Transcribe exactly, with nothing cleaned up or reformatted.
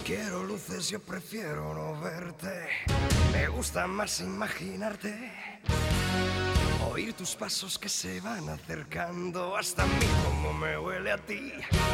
quiero luces, yo prefiero no verte. Me gusta más imaginarte, oír tus pasos que se van acercando hasta mí, como me huele a ti.